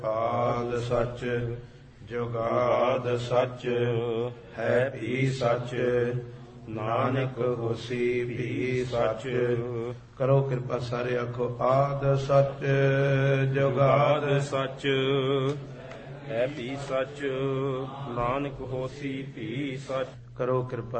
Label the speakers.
Speaker 1: ਆਦ ਸੱਚ ਜੁਗਾਦ ਸੱਚ ਹੈ ਵੀ ਸੱਚ ਨਾਨਕ ਹੋਸੀ ਵੀ ਸੱਚ। ਕਰੋ ਕਿਰਪਾ ਸਾਰੇ ਆਖੋ ਆਦ ਸੱਚ ਜੁਗਾਦ
Speaker 2: ਸੱਚ ਹੈ ਵੀ ਸੱਚ ਨਾਨਕ ਹੋਸੀ ਵੀ ਸੱਚ।
Speaker 1: ਕਰੋ ਕਿਰਪਾ